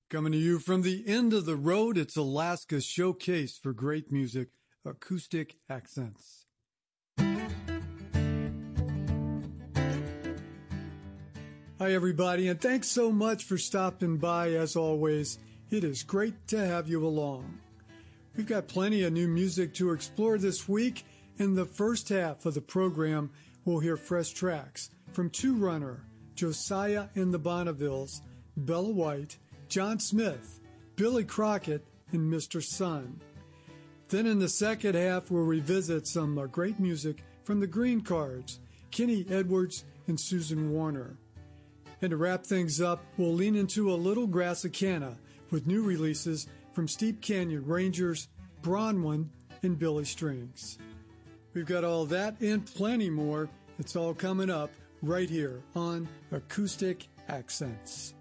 Coming to you from the end of the road, it's Alaska's showcase for great music, Acoustic Accents. Hi, everybody, and thanks so much for stopping by. As always, it is great to have you along. We've got plenty of new music to explore this week. In the first half of the program, we'll hear fresh tracks from Two Runner, Josiah and the Bonnevilles, Bella White, John Smith, Billy Crockett, and Mr. Sun. Then in the second half, we'll revisit some great music from the Green Cards, Kenny Edwards and Susan Warner. And to wrap things up, we'll lean into a little Grassicana with new releases from Steep Canyon Rangers, Bronwyn, and Billy Strings. We've got all that and plenty more. It's all coming up right here on Acoustic Accents.